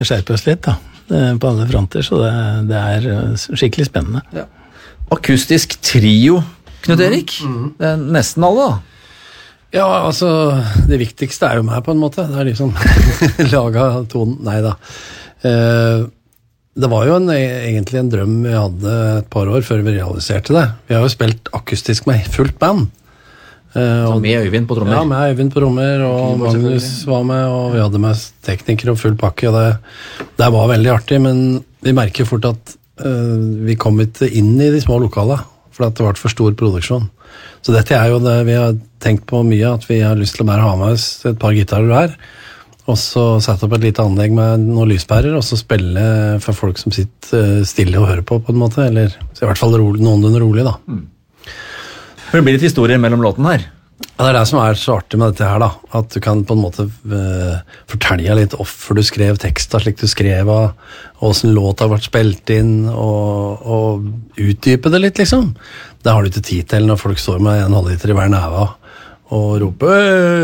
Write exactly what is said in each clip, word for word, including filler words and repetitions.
skjerpe oss litt da, på alle fronter, så det, det er skikkelig spennende. Ja. Akustisk trio, Knut Erik. Mm. Mm. Det er nesten alle da. Ja, altså, det viktigste er jo meg på en måte. Det er liksom laget tonen. Neida. Eh, det var jo en, egentlig en drøm vi hadde et par år før vi realiserte det. Vi har jo spilt akustisk med fullt band. Eh, og, med Øyvind på trommer? Ja, med Øyvind på trommer, og Magnus var med, og vi hadde med teknikere og full pakke, og det, det var veldig artig, men vi merker fort at eh, vi kom ikke inn i de små lokalene, for at det var for stor produksjon. Så dette er jo det vi har tenkt på mye, at vi har lyst til å bare ha med oss et par gitarer her, og så sette opp et lite anlegg med noen lyspærer, og så spille for folk som sitter stille og hører på på en måte, eller i hvert fall rolig, noenlunde rolig da. Mm. Det blir litt historier mellom låten her. Ja, det er det som er så artig med dette her da, at du kan på en måte uh, fortelle litt hvorfor du skrev teksten slik du skrev, og hvordan låta har vært spilt inn, og, og utdype det litt liksom. Det har du ikke tid til når folk står med en halvliter i hver næva og roper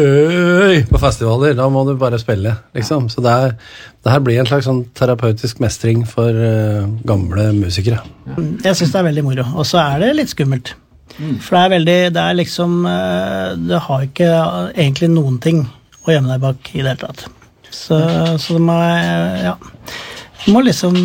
øy på festivaler. Da må du bare spille, liksom. Så det, er, det her blir en slags sånn terapeutisk mestring for uh, gamle musikere. Jeg synes det er veldig moro, og så er det litt skummelt. Mm. For det er veldig, det er liksom, det har ikke egentlig noen ting å gjemme deg bak i det hele tatt. Så, så det må, ja, du må liksom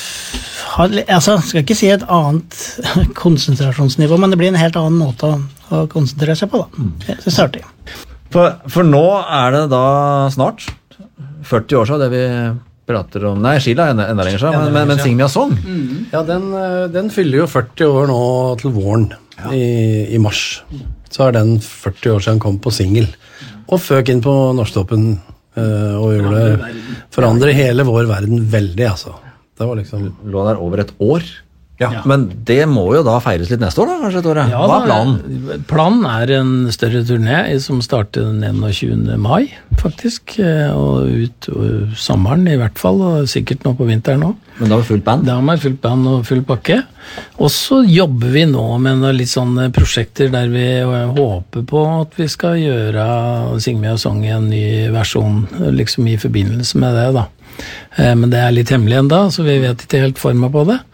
ha, altså, jeg skal ikke si et annet konsentrasjonsnivå, men det blir en helt annen måte å, å konsentrere seg på da. Mm. Det er artig. For, for nå er det da snart førti år siden det vi prater om, nei, Sheila er enda, enda lenger siden, men, men, men Sing Me a Song. Mm. Ja, den, den fyller jo førti år nå til våren. Ja. I, i mars så er den førti år siden kom på single og føk inn på Norsktoppen uh, og gjorde det forandre hele vår verden veldig altså. Det var liksom lå der over et år. Ja. Ja. Men det må jo da feires litt neste år da, kanskje, Tore? Ja, hva er planen? Planen er en større turné som starter den enogtjuende mai faktisk, og ut og sommeren i hvert fall, og sikkert nå på vinteren nå. Men da har vi fullt band? Da har vi fullt band og full pakke. Og så jobber vi nå med noen litt sånne prosjekter der vi håper på at vi skal gjøre Sing Me a Song i en ny versjon, liksom i forbindelse med det da. Men det er litt hemmelig enda, så vi vet ikke helt forma på det.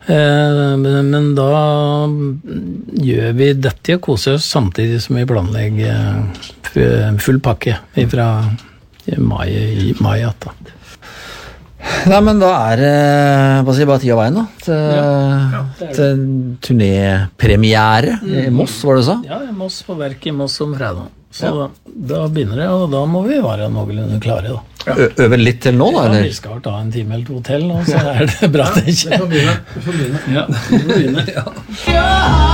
Men da gjør vi dette og koser oss samtidig som vi planlegger full pakke fra mai, i mai da. Nei, men da er det bare, bare tid av veien da, til, ja, ja, til turnépremiere mm. i Moss, var det så? Ja, i Moss, på verk i Moss om fredag. Så ja. da, da begynner det, og da må vi være noenlunde klare da. Ja. Øver litt til nå da, eller? Ja, vi skal ta en time eller to til nå, så er det bra, det ikke? Ja, vi får begynne. Vi får begynne. Ja, vi får begynne. Ja.